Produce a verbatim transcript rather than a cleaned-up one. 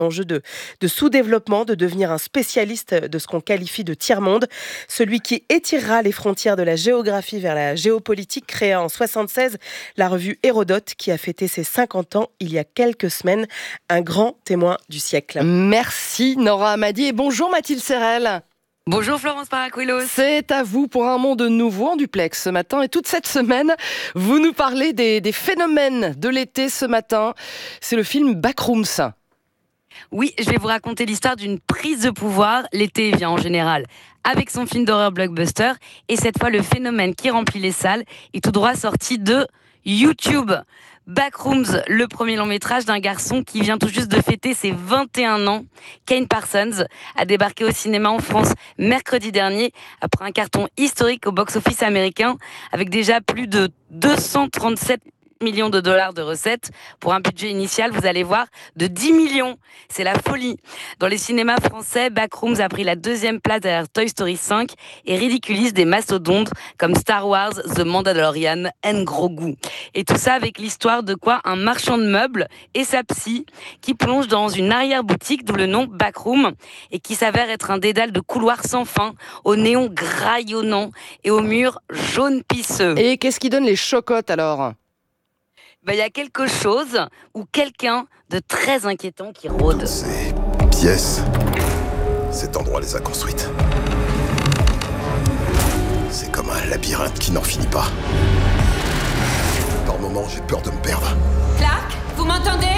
enjeu de, de sous-développement, de devenir un spécialiste de ce qu'on qualifie de tiers-monde, celui qui étirera les frontières de la géographie vers la géopolitique, créa en soixante-seize la revue Hérodote qui a fêté ses cinquante ans il y a quelques semaines, un grand témoin du siècle. Merci Nora Hamadi et bonjour Mathilde Serrel. Bonjour Florence Paracuelos. C'est à vous pour un monde nouveau en duplex ce matin. Et toute cette semaine, vous nous parlez des, des phénomènes de l'été ce matin. C'est le film Backrooms. Oui, je vais vous raconter l'histoire d'une prise de pouvoir. L'été vient en général avec son film d'horreur blockbuster. Et cette fois, le phénomène qui remplit les salles est tout droit sorti de YouTube. Backrooms, le premier long métrage d'un garçon qui vient tout juste de fêter ses vingt et un ans. Kane Parsons a débarqué au cinéma en France mercredi dernier après un carton historique au box-office américain avec déjà plus de deux cent trente-sept millions de dollars de recettes pour un budget initial, vous allez voir, de dix millions. C'est la folie. Dans les cinémas français, Backrooms a pris la deuxième place derrière Toy Story cinq et ridiculise des mastodontes comme Star Wars, The Mandalorian and Grogu. Et tout ça avec l'histoire de quoi un marchand de meubles et sa psy qui plonge dans une arrière-boutique, d'où le nom Backroom, et qui s'avère être un dédale de couloirs sans fin, aux néons graillonnants et aux murs jaunes pisseux. Et qu'est-ce qui donne les chocottes alors ? Ben, y a quelque chose ou quelqu'un de très inquiétant qui rôde. Toutes ces pièces, cet endroit les a construites. C'est comme un labyrinthe qui n'en finit pas. Par moments, j'ai peur de me perdre. Clark, vous m'entendez ?